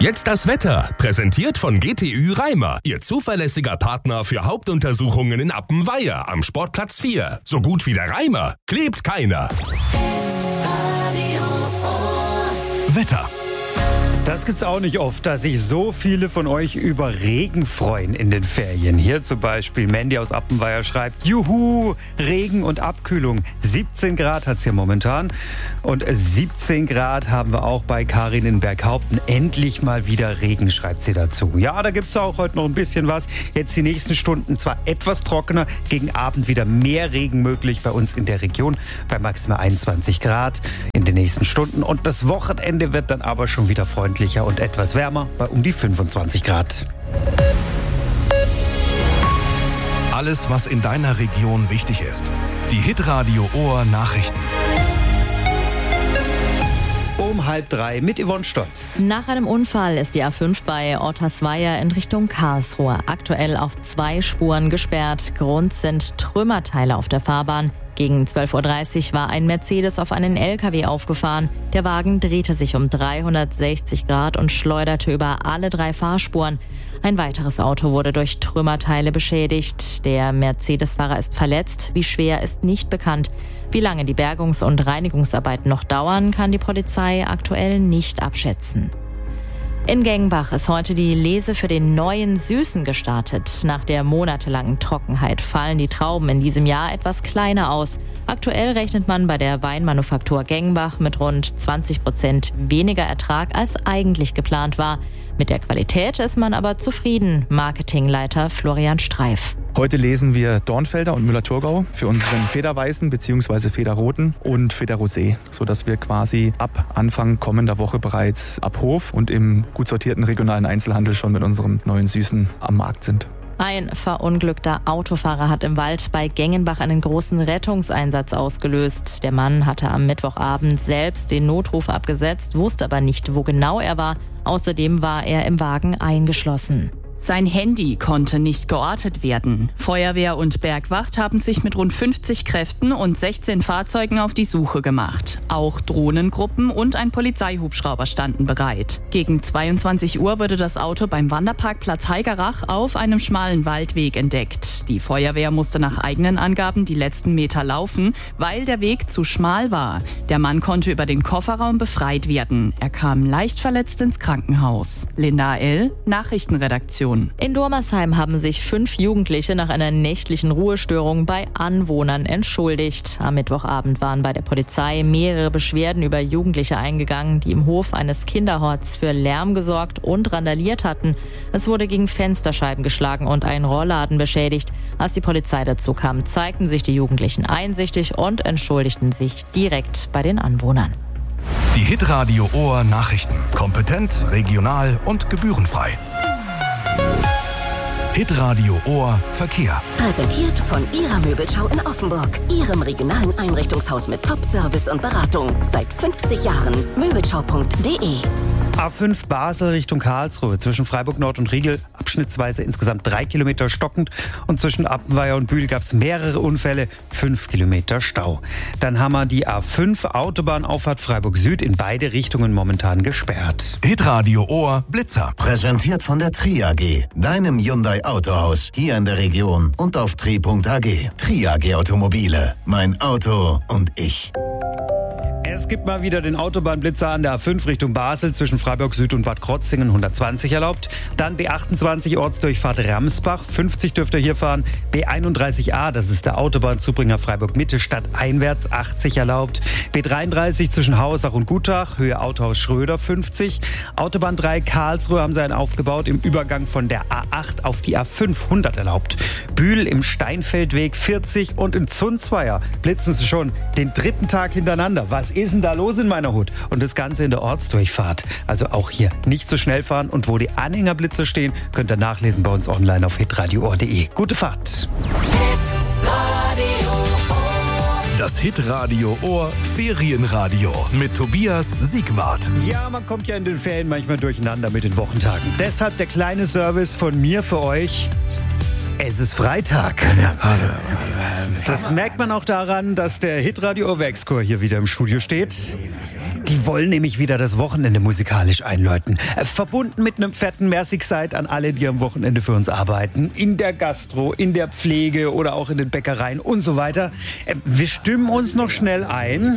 Jetzt das Wetter, präsentiert von GTÜ Reimer, Ihr zuverlässiger Partner für Hauptuntersuchungen in Appenweier am Sportplatz 4. So gut wie der Reimer klebt keiner. Wetter. Das gibt's auch nicht oft, dass sich so viele von euch über Regen freuen in den Ferien. Hier zum Beispiel Mandy aus Appenweier schreibt, juhu, Regen und Abkühlung. 17 Grad hat's hier momentan. Und 17 Grad haben wir auch bei Karin in Berghaupten. Endlich mal wieder Regen, schreibt sie dazu. Ja, da gibt's auch heute noch ein bisschen was. Jetzt die nächsten Stunden zwar etwas trockener, gegen Abend wieder mehr Regen möglich bei uns in der Region. Bei maximal 21 Grad in den nächsten Stunden. Und das Wochenende wird dann aber schon wieder freundlicher und etwas wärmer bei um die 25 Grad. Alles, was in deiner Region wichtig ist. Die Hitradio Ohr Nachrichten. Um 2:30 mit Yvonne Stotz. Nach einem Unfall ist die A5 bei Ottersweier in Richtung Karlsruhe aktuell auf 2 Spuren gesperrt. Grund sind Trümmerteile auf der Fahrbahn. Gegen 12:30 Uhr war ein Mercedes auf einen LKW aufgefahren. Der Wagen drehte sich um 360 Grad und schleuderte über alle 3 Fahrspuren. Ein weiteres Auto wurde durch Trümmerteile beschädigt. Der Mercedes-Fahrer ist verletzt. Wie schwer ist nicht bekannt. Wie lange die Bergungs- und Reinigungsarbeiten noch dauern, kann die Polizei aktuell nicht abschätzen. In Gengbach ist heute die Lese für den neuen Süßen gestartet. Nach der monatelangen Trockenheit fallen die Trauben in diesem Jahr etwas kleiner aus. Aktuell rechnet man bei der Weinmanufaktur Gengbach mit rund 20% weniger Ertrag, als eigentlich geplant war. Mit der Qualität ist man aber zufrieden. Marketingleiter Florian Streif. Heute lesen wir Dornfelder und Müller-Thurgau für unseren Federweißen bzw. Federroten und Federrosé, sodass wir quasi ab Anfang kommender Woche bereits ab Hof und im gut sortierten regionalen Einzelhandel schon mit unserem neuen Süßen am Markt sind. Ein verunglückter Autofahrer hat im Wald bei Gengenbach einen großen Rettungseinsatz ausgelöst. Der Mann hatte am Mittwochabend selbst den Notruf abgesetzt, wusste aber nicht, wo genau er war. Außerdem war er im Wagen eingeschlossen. Sein Handy konnte nicht geortet werden. Feuerwehr und Bergwacht haben sich mit rund 50 Kräften und 16 Fahrzeugen auf die Suche gemacht. Auch Drohnengruppen und ein Polizeihubschrauber standen bereit. Gegen 22 Uhr wurde das Auto beim Wanderparkplatz Heigerach auf einem schmalen Waldweg entdeckt. Die Feuerwehr musste nach eigenen Angaben die letzten Meter laufen, weil der Weg zu schmal war. Der Mann konnte über den Kofferraum befreit werden. Er kam leicht verletzt ins Krankenhaus. Linda L., Nachrichtenredaktion. In Dormersheim haben sich 5 Jugendliche nach einer nächtlichen Ruhestörung bei Anwohnern entschuldigt. Am Mittwochabend waren bei der Polizei mehrere Beschwerden über Jugendliche eingegangen, die im Hof eines Kinderhorts für Lärm gesorgt und randaliert hatten. Es wurde gegen Fensterscheiben geschlagen und ein Rollladen beschädigt. Als die Polizei dazu kam, zeigten sich die Jugendlichen einsichtig und entschuldigten sich direkt bei den Anwohnern. Die Hitradio Ohr Nachrichten. Kompetent, regional und gebührenfrei. Hitradio Ohr Verkehr. Präsentiert von Ihrer Möbelschau in Offenburg. Ihrem regionalen Einrichtungshaus mit Top-Service und Beratung. Seit 50 Jahren. Möbelschau.de. A5 Basel Richtung Karlsruhe. Zwischen Freiburg Nord und Riegel abschnittsweise insgesamt 3 Kilometer stockend. Und zwischen Appenweier und Bühl gab es mehrere Unfälle. 5 Kilometer Stau. Dann haben wir die A5 Autobahnauffahrt Freiburg Süd in beide Richtungen momentan gesperrt. Hitradio Ohr Blitzer. Präsentiert von der Tri AG, deinem Hyundai Autohaus, hier in der Region und auf tri.ag. Tri AG Automobile, mein Auto und ich. Es gibt mal wieder den Autobahnblitzer an der A5 Richtung Basel zwischen Freiburg Süd und Bad Krotzingen 120 erlaubt. Dann B28 Ortsdurchfahrt Ramsbach, 50 dürft ihr hier fahren. B31A, das ist der Autobahnzubringer Freiburg Mitte stadteinwärts, 80 erlaubt. B33 zwischen Hausach und Gutach, Höhe Autohaus Schröder 50. Autobahn 3 Karlsruhe haben sie einen aufgebaut im Übergang von der A8 auf die A5 100 erlaubt. Bühl im Steinfeldweg 40 und in Zunzweier blitzen sie schon den 3. Tag hintereinander. Was ist denn da los in meiner Hut? Und das Ganze in der Ortsdurchfahrt. Also auch hier nicht so schnell fahren. Und wo die Anhängerblitzer stehen, könnt ihr nachlesen bei uns online auf hitradioohr.de. Gute Fahrt. Das Hitradio Ohr Ferienradio mit Tobias Siegwart. Ja, man kommt ja in den Ferien manchmal durcheinander mit den Wochentagen. Deshalb der kleine Service von mir für euch. Es ist Freitag. Das merkt man auch daran, dass der Hitradio Overexcore hier wieder im Studio steht. Die wollen nämlich wieder das Wochenende musikalisch einläuten. Verbunden mit einem fetten Merci-Seid an alle, die am Wochenende für uns arbeiten. In der Gastro, in der Pflege oder auch in den Bäckereien und so weiter. Wir stimmen uns noch schnell ein.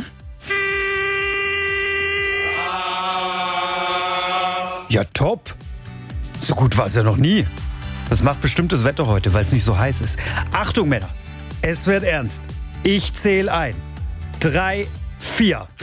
Ja, top. So gut war es ja noch nie. Das macht bestimmt das Wetter heute, weil es nicht so heiß ist. Achtung, Männer. Es wird ernst. Ich zähle ein. 3, 4.